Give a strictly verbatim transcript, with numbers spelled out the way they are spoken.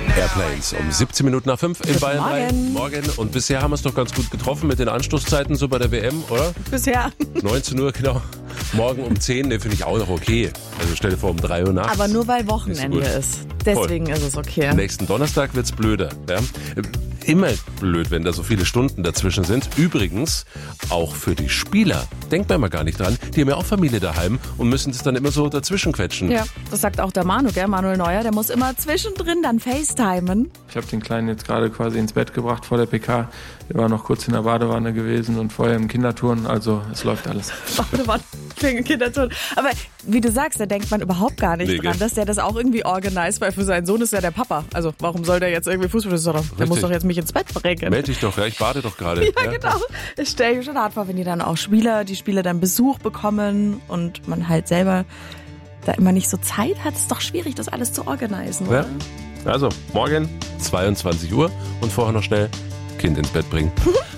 Airplanes um siebzehn Minuten nach fünf in Bayern drei. Morgen. Morgen. Und bisher haben wir es doch ganz gut getroffen mit den Anstoßzeiten so bei der W M, oder? Bisher. neunzehn Uhr, genau. Morgen um zehn, ne, finde ich auch noch okay. Also stell dir vor, um drei Uhr nachts. Aber nur weil Wochenende Ist ist. Deswegen Voll. ist es okay. Nächsten Donnerstag wird's blöder. Ja? Immer blöd, wenn da so viele Stunden dazwischen sind. Übrigens auch für die Spieler. Denkt man mal gar nicht dran. Die haben ja auch Familie daheim und müssen das dann immer so dazwischen quetschen. Ja, das sagt auch der Manu, gell? Manuel Neuer, der muss immer zwischendrin dann FaceTimen. Ich habe den Kleinen jetzt gerade quasi ins Bett gebracht vor der P K. Der war noch kurz in der Badewanne gewesen und vorher im Kinderturnen. Also es läuft alles. Badewanne, Kinderturnen. Aber wie du sagst, da denkt man überhaupt gar nicht Nee, dran, gell? dass der das auch irgendwie organisiert, weil für seinen Sohn ist ja der Papa. Also warum soll der jetzt irgendwie Fußball spielen? Der muss doch jetzt mich ins Bett bringen. Meld dich doch, ja, ich bade doch gerade. Ja, genau. Das stelle ich mir schon hart vor, wenn die dann auch Spieler, die Spieler dann Besuch bekommen und man halt selber da immer nicht so Zeit hat. Ist doch schwierig, das alles zu organisieren, oder? Ja. Also, morgen zweiundzwanzig Uhr und vorher noch schnell Kind ins Bett bringen.